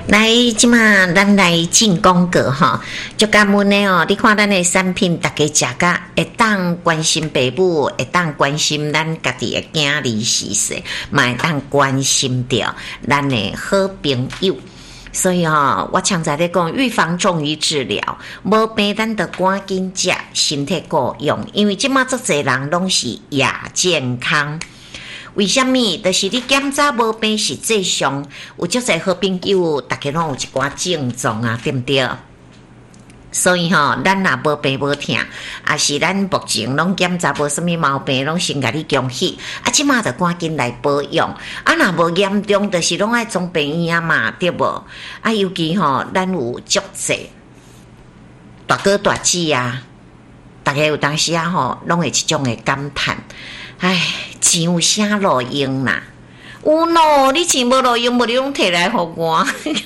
来，即马咱来进广告哈，就感恩的哦。你看咱的产品，大家食甲会当关心父母，会当关心咱家己的囝儿时势，嘛会当关心着咱的好朋友。所以我常在咧讲，预防重于治疗，无病咱得赶紧食，身体够用。因为即马足侪人拢是亚健康。为什么？就是你检查无病，实际上有足侪好朋友，大家拢有一寡症状啊，对不对？所以咱若无病无痛，也是咱目前拢检查无什么毛病，拢先甲你恭喜。即马就赶紧来保养。若无严重，就是拢爱总病院嘛，对无？尤其咱有足侪大哥大姐啊，大家有当时拢会一种的感叹。钱有啥路用啦？有咯，你钱无路用，无你拢摕来互我。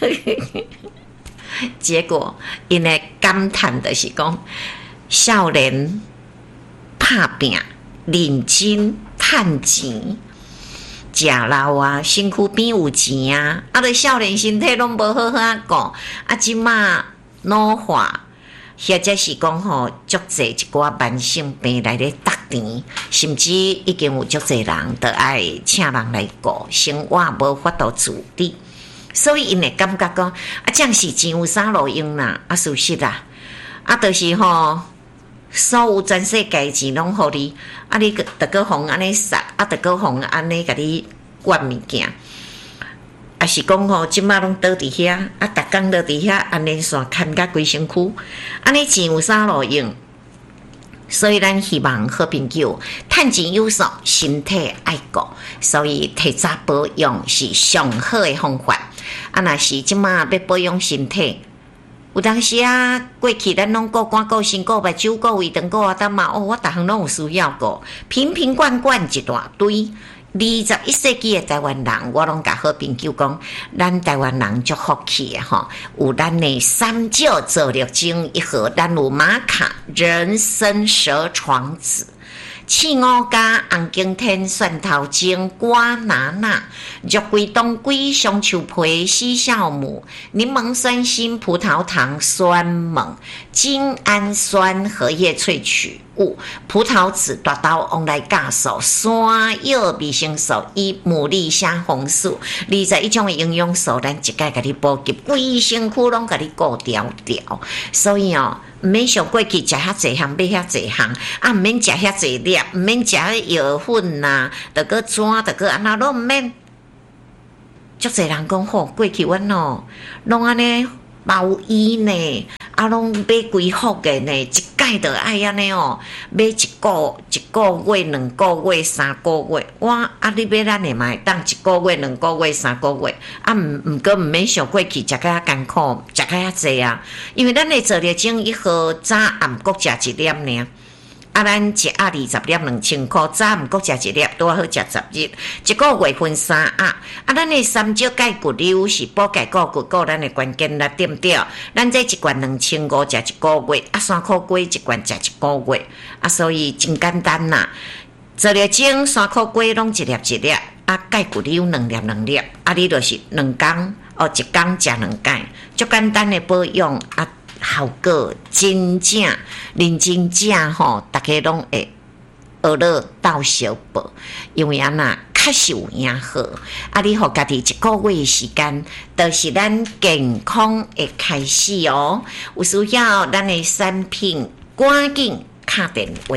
结果因的感叹就是讲，少年拍拼、认真趁钱，食老啊，身躯边有钱啊，就少年身体拢无好好顾，即马老化。或者是讲足侪一寡慢性病来咧搭甜，甚至已经有足侪人得爱请人来顾，生活无法度自理，所以因会感觉讲这样是钱有啥路用啦？事实啦，就是所有全世界钱拢互你，你得个互安尼撒，得个互安尼甲你灌物件。是讲即马拢倒伫遐，逐工倒伫遐，安尼线牵甲规身躯，安尼钱有啥路用？所以咱希望好朋友，趁钱有数，身体爱顾，所以提早保养是上好的方法。若是即马要保养身体，有当时过去咱拢顾肝、顾心、顾目睭、顾胃肠、顾胆嘛，我逐项拢有需要顾，瓶瓶罐罐一大堆。21世纪的台湾人，我拢甲好朋友讲，咱台湾人足福气的有咱的三九走六精一盒，咱有玛卡、人参、蛇床子、刺五加、红景天、蒜头精、瓜拿纳、肉桂冬桂、香树皮、西酵母、柠檬酸锌、葡萄糖、酸锰、精氨酸、荷叶萃取物、葡萄籽、大豆往来酵素、山药、维生素 E、牡蛎虾红素，21种营养素，咱一概甲你补给，规身躯拢甲你顾条条。所以毋免像过去食遐济项，买遐济项，毋免食遐济粒，毋免食药粉呐，得个怎，得个安那拢毋免。足侪人讲过去阮拢安尼毛衣呢。拢买几福的呢？一届就爱安尼买一个月、2个月、3个月。你买咱的嘛会当1个月、2个月、3个月。毋过毋免像过去食甲遐艰苦，食甲遐济啊。因为咱的做了整一盒早暗各食一粒尔。咱一盒20粒2000块，早毋过食一粒，拄好食10日，一个月分3盒。咱的三椒钙骨溜是补钙固骨固咱的关键啦，对不对？咱这一罐2500食1个月，3块龟一罐食1个月，所以真简单啦。做了整3块龟拢一粒一粒，钙骨溜2粒2粒，你就是2天一天食2钙，足简单的保养效果真正认真食大家拢会学了到小报，因为确实有影好。你互家己1个月的时间，就是咱健康的开始哦。有需要咱的产品，赶紧打电话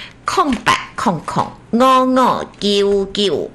0800559988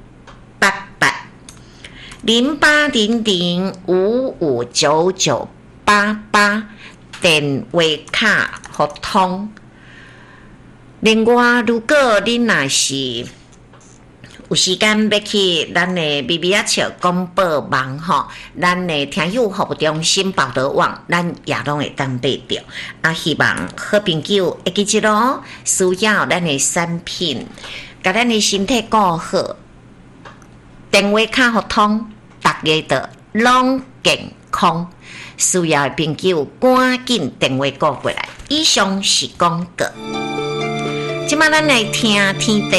0800559988。电话卡互通。另外，如果你若是有时间要去咱的咪咪仔笑广播网咱的听友服务中心报道网，咱也拢会当买着。希望好朋友会记住咯，需要咱的产品，甲咱的身体顾好。电话卡互通，大家都拢健康。需要的朋友赶紧电话过来。以上是广告。即马咱来听天地